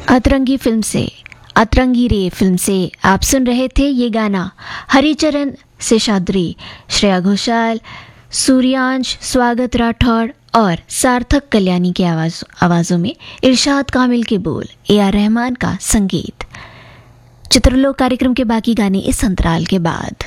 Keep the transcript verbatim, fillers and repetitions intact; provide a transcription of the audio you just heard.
अतरंगी फिल्म से अतरंगी रे फिल्म से आप सुन रहे थे ये गाना हरिचरण शेषाद्री, श्रेया घोषाल, सूर्यांश, स्वागत राठौड़ और सार्थक कल्याणी की आवाज आवाज़ों में इरशाद कामिल के बोल, ए आर रहमान का संगीत। चित्रलोक कार्यक्रम के बाकी गाने इस अंतराल के बाद।